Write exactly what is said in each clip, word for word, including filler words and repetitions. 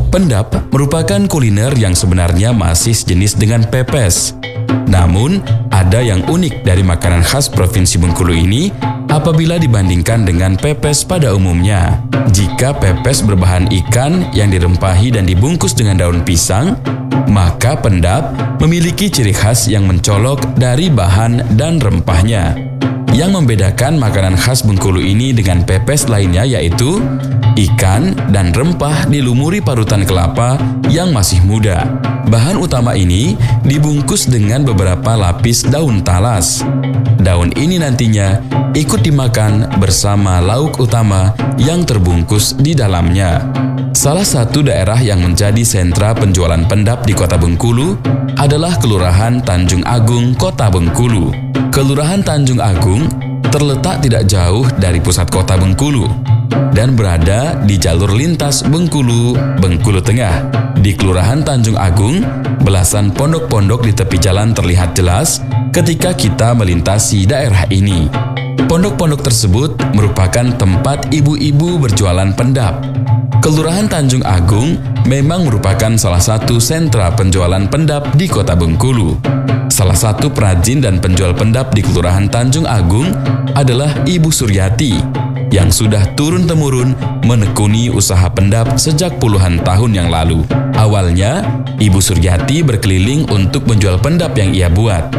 Pendap merupakan kuliner yang sebenarnya masih sejenis dengan pepes. Namun, ada yang unik dari makanan khas Provinsi Bengkulu ini apabila dibandingkan dengan pepes pada umumnya. Jika pepes berbahan ikan yang dirempahi dan dibungkus dengan daun pisang, maka pendap memiliki ciri khas yang mencolok dari bahan dan rempahnya. Yang membedakan makanan khas Bengkulu ini dengan pepes lainnya yaitu ikan dan rempah dilumuri parutan kelapa yang masih muda. Bahan utama ini dibungkus dengan beberapa lapis daun talas. Daun ini nantinya ikut dimakan bersama lauk utama yang terbungkus di dalamnya. Salah satu daerah yang menjadi sentra penjualan pendap di Kota Bengkulu adalah Kelurahan Tanjung Agung, Kota Bengkulu. Kelurahan Tanjung Agung terletak tidak jauh dari pusat Kota Bengkulu dan berada di jalur lintas Bengkulu, Bengkulu Tengah. Di Kelurahan Tanjung Agung, belasan pondok-pondok di tepi jalan terlihat jelas ketika kita melintasi daerah ini. Pondok-pondok tersebut merupakan tempat ibu-ibu berjualan pendap. Kelurahan Tanjung Agung memang merupakan salah satu sentra penjualan pendap di Kota Bengkulu. Salah satu perajin dan penjual pendap di Kelurahan Tanjung Agung adalah Ibu Suryati, yang sudah turun-temurun menekuni usaha pendap sejak puluhan tahun yang lalu. Awalnya, Ibu Suryati berkeliling untuk menjual pendap yang ia buat.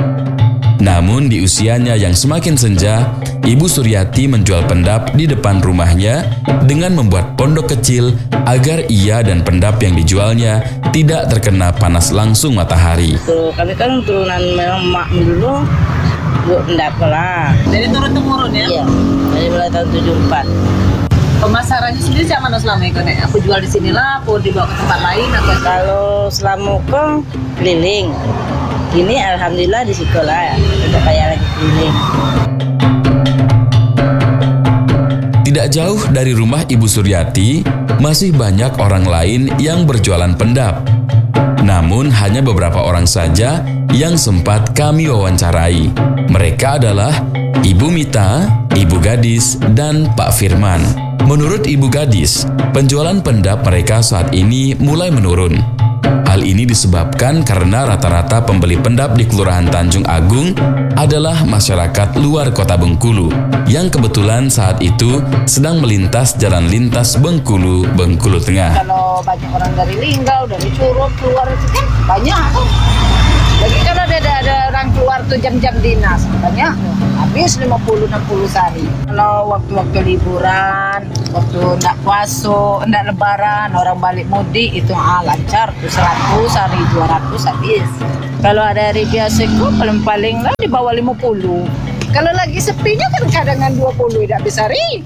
Namun di usianya yang semakin senja, Ibu Suryati menjual pendap di depan rumahnya dengan membuat pondok kecil agar ia dan pendap yang dijualnya tidak terkena panas langsung matahari. Tuh, kami kan turunan memang mak dulu buat pendap lah. Dari turun-temurun ya? Iya, dari mulai tahun tujuh puluh empat. Pemasarannya sendiri siapa mana selama itu nek? Aku jual di sinilah, aku dibawa ke tempat lain atau? Kalau selama ke keliling, ini alhamdulillah di sekolah ya, udah kayak lagi keliling. Tidak jauh dari rumah Ibu Suryati, masih banyak orang lain yang berjualan pendap. Namun hanya beberapa orang saja yang sempat kami wawancarai. Mereka adalah Ibu Mita, Ibu Gadis, dan Pak Firman. Menurut Ibu Gadis, penjualan pendap mereka saat ini mulai menurun. Hal ini disebabkan karena rata-rata pembeli pendap di Kelurahan Tanjung Agung adalah masyarakat luar Kota Bengkulu yang kebetulan saat itu sedang melintas jalan lintas Bengkulu, Bengkulu Tengah. Kalau banyak orang dari Linggau, dari Curug keluar itu kan banyak. Lagi kalau ada, ada orang keluar tuh jam-jam dinas, banyak. Habis lima puluh enam puluh sehari. Kalau waktu-waktu liburan, waktu enggak puasa, enggak lebaran, orang balik mudik itu ah, lancar. seratus hari, dua ratus habis. Kalau ada hari biasa itu paling-paling lah di bawah lima puluh. Kalau lagi sepinya kan kadangan dua puluh, tidak bisa hari.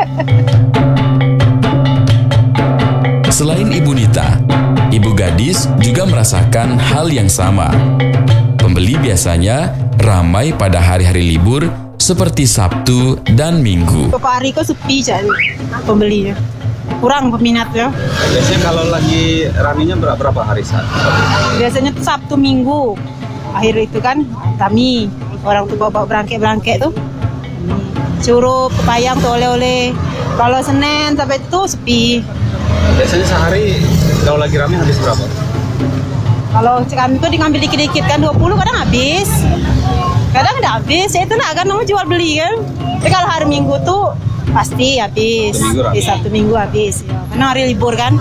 Selain Ibu Nita, Ibu Gadis juga merasakan hal yang sama. Pembeli biasanya ramai pada hari-hari libur seperti Sabtu dan Minggu. Beberapa hari kok sepi cari pembelinya, kurang peminatnya. Biasanya kalau lagi raminya berapa, berapa hari saat? Biasanya tuh Sabtu Minggu, akhir itu kan kami orang tuh bawa berangke-berangke tuh, suruh kepayang tuh oleh-oleh. Kalau Senin sampai itu sepi. Biasanya sehari kalau lagi rame habis berapa? Kalau kami tuh diambil dikit-dikit kan dua puluh kadang habis. Kadang nggak habis, ya itulah kan mau jual beli kan. Tapi kalau hari Minggu tuh pasti habis. Di Sabtu Minggu habis. Ya. Karena hari libur kan.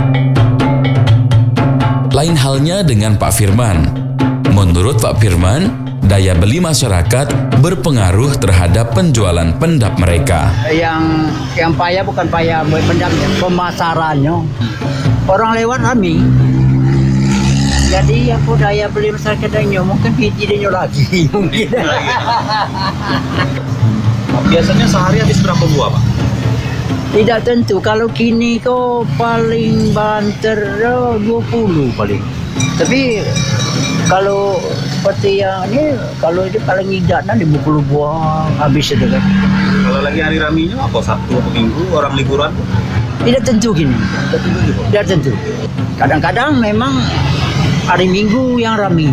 Lain halnya dengan Pak Firman. Menurut Pak Firman, daya beli masyarakat berpengaruh terhadap penjualan pendap mereka. Yang yang payah bukan payah pendapnya, pemasarannya. Orang lewat rame. Jadi aku daya beli masyarakat dan mungkin biji dia lagi mungkin. Biasanya sehari habis berapa buah, Pak? Tidak tentu. Kalau kini kok paling banter dua puluh paling. Tapi kalau seperti yang ini, kalau itu paling tidaknya lima puluh buah habis itu kan. Kalau lagi hari raminya apa? Sabtu atau Minggu, orang liburan? Tidak tentu gini. Tidak tentu. Kadang-kadang memang hari Minggu yang ramai.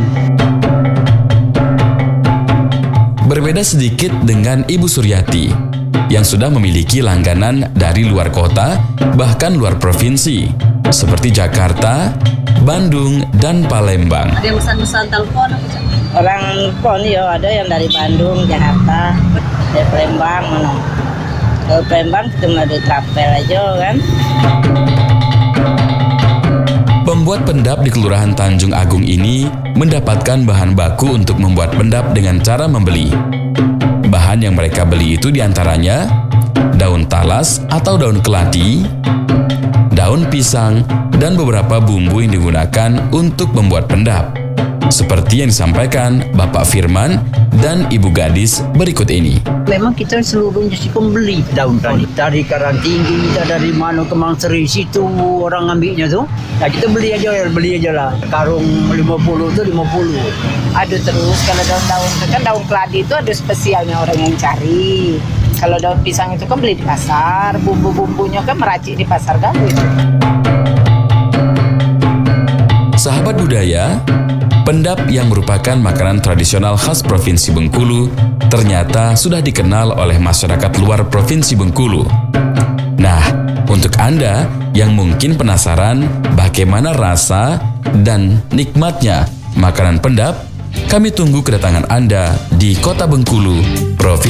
Berbeda sedikit dengan Ibu Suryati yang sudah memiliki langganan dari luar kota, bahkan luar provinsi. seperti Jakarta, Bandung, dan Palembang. Ada yang pesan-pesan telepon apa Cak? Orang pon ya ada yang dari Bandung, Jakarta, dari Palembang, mana. Ke Palembang kita melalui travel aja kan. Pembuat pendap di Kelurahan Tanjung Agung ini mendapatkan bahan baku untuk membuat pendap dengan cara membeli. Bahan yang mereka beli itu diantaranya daun talas atau daun keladi, daun pisang, dan beberapa bumbu yang digunakan untuk membuat pendap. Seperti yang disampaikan Bapak Firman dan Ibu Gadis berikut ini. Memang kita seluruhnya si pembeli daun tadi. Dari Karang Tinggi, kita dari mana ke Mangseri situ orang ambilnya tuh. Nah kita beli aja, beli aja lah. Karung lima puluh tuh lima puluh. Aduh terus kalau daun-daun itu kan daun keladi itu ada spesialnya orang yang cari. Kalau daun pisang itu kan beli di pasar, bumbu-bumbunya kan meracik di pasar gawe. Sahabat budaya, pendap yang merupakan makanan tradisional khas Provinsi Bengkulu ternyata sudah dikenal oleh masyarakat luar Provinsi Bengkulu. Nah, untuk Anda yang mungkin penasaran bagaimana rasa dan nikmatnya makanan pendap, kami tunggu kedatangan Anda di Kota Bengkulu, Provinsi